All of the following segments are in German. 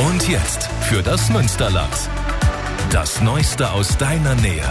Und jetzt für das Münsterland. Das Neueste aus deiner Nähe.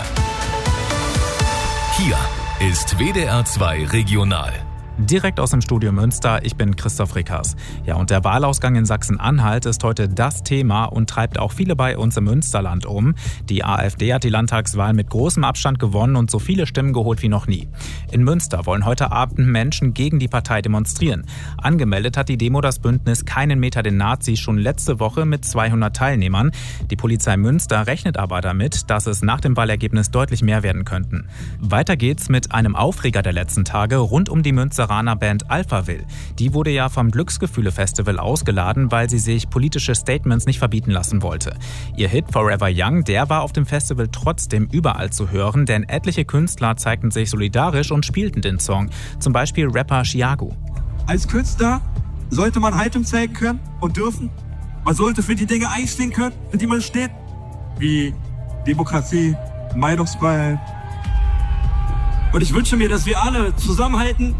Hier ist WDR 2 Regional. Direkt aus dem Studio Münster, ich bin Christoph Rickers. Ja, und der Wahlausgang in Sachsen-Anhalt ist heute das Thema und treibt auch viele bei uns im Münsterland um. Die AfD hat die Landtagswahl mit großem Abstand gewonnen und so viele Stimmen geholt wie noch nie. In Münster wollen heute Abend Menschen gegen die Partei demonstrieren. Angemeldet hat die Demo das Bündnis Keinen Meter den Nazis schon letzte Woche mit 200 Teilnehmern. Die Polizei Münster rechnet aber damit, dass es nach dem Wahlergebnis deutlich mehr werden könnten. Weiter geht's mit einem Aufreger der letzten Tage rund um die Münsteraner Band Alphaville. Die wurde ja vom Glücksgefühle-Festival ausgeladen, weil sie sich politische Statements nicht verbieten lassen wollte. Ihr Hit Forever Young, der war auf dem Festival trotzdem überall zu hören, denn etliche Künstler zeigten sich solidarisch und spielten den Song. Zum Beispiel Rapper Chiago. Als Künstler sollte man Haltung zeigen können und dürfen. Man sollte für die Dinge einstehen können, für die man steht. Wie Demokratie, Meinungsfreiheit. Und ich wünsche mir, dass wir alle zusammenhalten.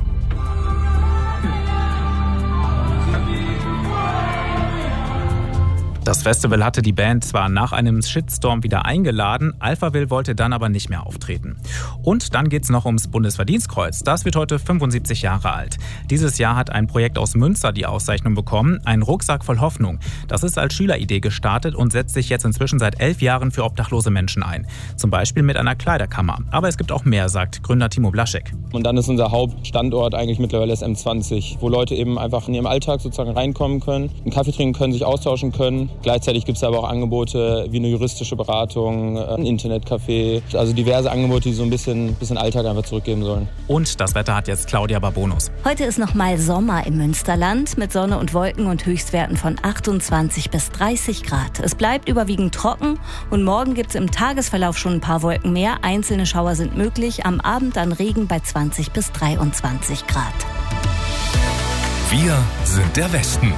Das Festival hatte die Band zwar nach einem Shitstorm wieder eingeladen, Alphaville wollte dann aber nicht mehr auftreten. Und dann geht's noch ums Bundesverdienstkreuz. Das wird heute 75 Jahre alt. Dieses Jahr hat ein Projekt aus Münster die Auszeichnung bekommen, ein Rucksack voll Hoffnung. Das ist als Schüleridee gestartet und setzt sich jetzt inzwischen seit 11 Jahren für obdachlose Menschen ein. Zum Beispiel mit einer Kleiderkammer. Aber es gibt auch mehr, sagt Gründer Timo Blaschek. Und dann ist unser Hauptstandort eigentlich mittlerweile das M20, wo Leute eben einfach in ihrem Alltag sozusagen reinkommen können, einen Kaffee trinken können, sich austauschen können. Gleichzeitig gibt es aber auch Angebote wie eine juristische Beratung, ein Internetcafé, also diverse Angebote, die so ein bisschen Alltag einfach zurückgeben sollen. Und das Wetter hat jetzt Claudia Barbonus. Heute ist noch mal Sommer im Münsterland mit Sonne und Wolken und Höchstwerten von 28 bis 30 Grad. Es bleibt überwiegend trocken und morgen gibt es im Tagesverlauf schon ein paar Wolken mehr. Einzelne Schauer sind möglich, am Abend dann Regen bei 20 bis 23 Grad. Wir sind der Westen.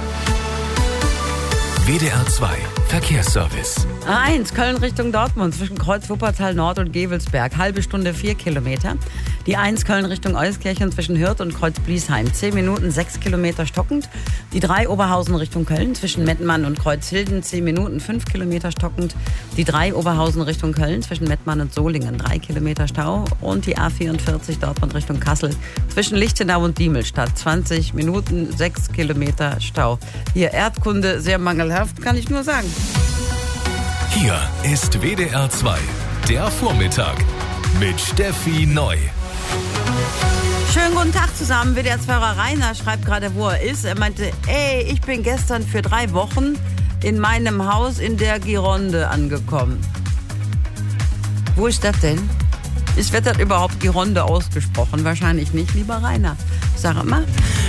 WDR 2 Verkehrsservice. A1 Köln Richtung Dortmund zwischen Kreuz Wuppertal Nord und Gevelsberg. Halbe Stunde 4 Kilometer. Die 1 Köln Richtung Euskirchen zwischen Hürth und Kreuz Bliesheim. 10 Minuten 6 Kilometer stockend. Die 3 Oberhausen Richtung Köln zwischen Mettmann und Kreuzhilden. 10 Minuten 5 Kilometer stockend. Die 3 Oberhausen Richtung Köln zwischen Mettmann und Solingen. 3 Kilometer Stau. Und die A44 Dortmund Richtung Kassel zwischen Lichtenau und Diemelstadt. 20 Minuten 6 Kilometer Stau. Hier Erdkunde sehr mangelhaft, kann ich nur sagen. Hier ist WDR 2, der Vormittag mit Steffi Neu. Schönen guten Tag zusammen. WDR-2er Rainer schreibt gerade, wo er ist. Er meinte, ich bin gestern für 3 Wochen in meinem Haus in der Gironde angekommen. Wo ist das denn? Wird das überhaupt Gironde ausgesprochen? Wahrscheinlich nicht, lieber Rainer. Sag mal.